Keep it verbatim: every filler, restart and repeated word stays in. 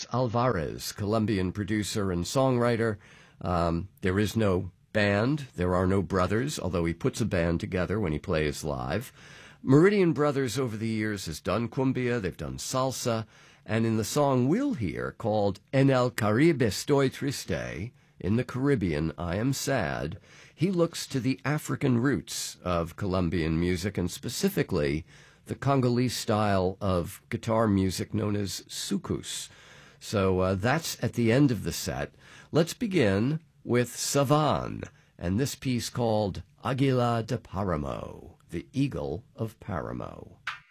Alvarez, Colombian producer and songwriter. Um, there is no band. There are no brothers, although he puts a band together when he plays live. Meridian Brothers over the years has done cumbia, they've done salsa, and in the song we'll hear called En el Caribe Estoy Triste, in the Caribbean I Am Sad, he looks to the African roots of Colombian music, and specifically the Congolese style of guitar music known as soukous. So uh, that's at the end of the set. Let's begin with Savan and this piece called Aguila de Paramo, the Eagle of Paramo.